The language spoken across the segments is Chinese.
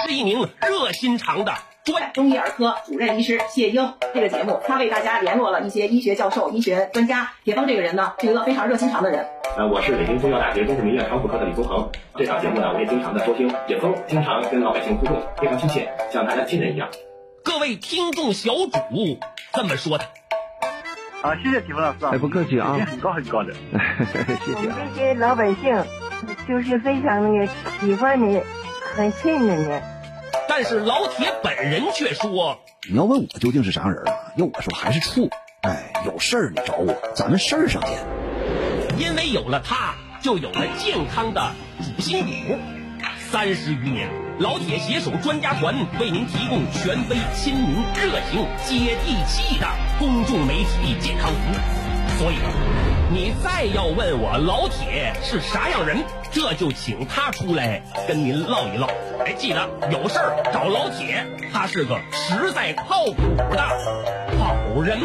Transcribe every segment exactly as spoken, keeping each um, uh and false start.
是一名热心肠的专中医儿科主任医师谢英。这个节目他为大家联络了一些医学教授、医学专家。铁峰这个人呢，是一个非常热心肠的人。 呃，我是北京中医药大学中正医院肠腑科的李宗恒。这档节目呢，我也经常的收听。铁峰经常跟老百姓互动，非常亲切，像大家亲人一样。 各位听众小主这么说的。 啊，谢谢铁峰老师啊， 哎，不客气啊， 很高很高的， 谢谢、啊。 我们这些老百姓就是非常那个喜欢你，很信任你。 但是老铁本人却说：“ 你要问我究竟是啥人啊？要我说还是处。哎，有事儿你找我，咱们事儿上见。” 因为有了他，就有了健康的主心骨。三十余年，老铁携手专家团为您提供权威、亲民、热情、接地气的公众媒体健康服务。所以，你再要问我老铁是啥样人，这就请他出来跟您唠一唠。哎，记得有事儿找老铁，他是个实在靠谱的好人。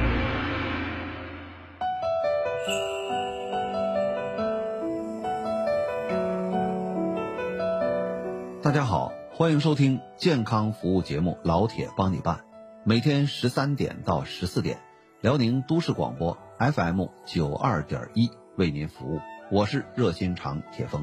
大家好，欢迎收听健康服务节目《老铁帮你办》，每天十三点到十四点，辽宁都市广播 F M 九二点一为您服务。我是热心肠铁峰。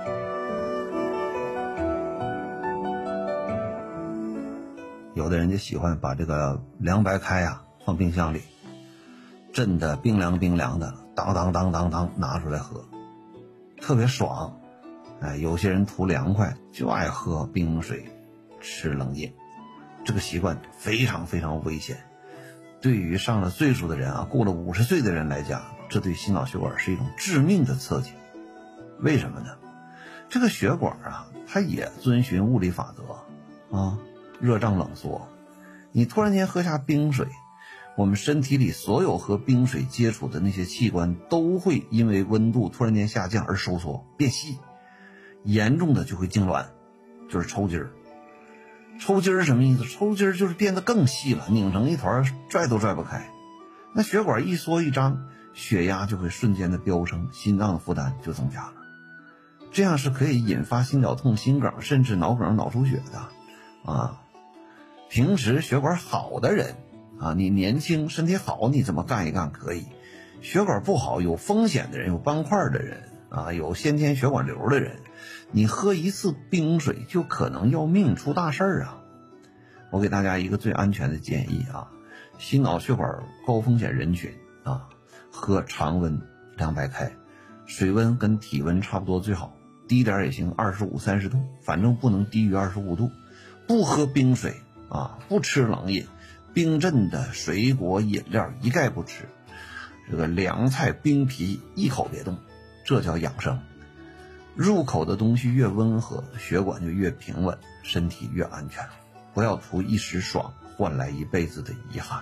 有的人就喜欢把这个凉白开啊放冰箱里，震的冰凉冰凉的，当当当当当拿出来喝，特别爽。哎，有些人图凉快就爱喝冰水吃冷饮，这个习惯非常非常危险。对于上了岁数的人啊，过了五十岁的人来讲，这对心脑血管是一种致命的刺激。为什么呢？这个血管啊，它也遵循物理法则啊，热胀冷缩。你突然间喝下冰水，我们身体里所有和冰水接触的那些器官都会因为温度突然间下降而收缩变细，严重的就会痉挛，就是抽筋儿。抽筋儿是什么意思？抽筋儿就是变得更细了，拧成一团，拽都拽不开。那血管一缩一张，血压就会瞬间的飙升，心脏的负担就增加了。这样是可以引发心绞痛、心梗，甚至脑梗、脑出血的啊。平时血管好的人啊，你年轻身体好，你这么干一干可以。血管不好，有风险的人，有斑块的人啊，有先天血管瘤的人，你喝一次冰水就可能要命，出大事儿啊！我给大家一个最安全的建议啊，心脑血管高风险人群啊，喝常温凉白开，水温跟体温差不多最好，低点也行，二十五、三十度，反正不能低于二十五度。不喝冰水啊，不吃冷饮，冰镇的水果饮料一概不吃，这个凉菜冰皮一口别动，这叫养生。入口的东西越温和，血管就越平稳，身体越安全。不要图一时爽，换来一辈子的遗憾。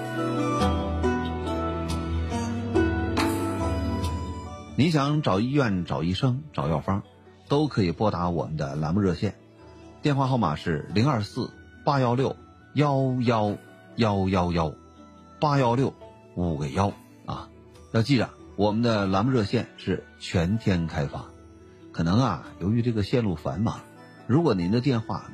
你想找医院、找医生、找药方，都可以拨打我们的栏目热线，电话号码是零二四八幺六幺幺幺幺幺，八幺六五个幺啊！要记着，我们的栏目热线是全天开发。可能啊，由于这个线路繁忙，如果您的电话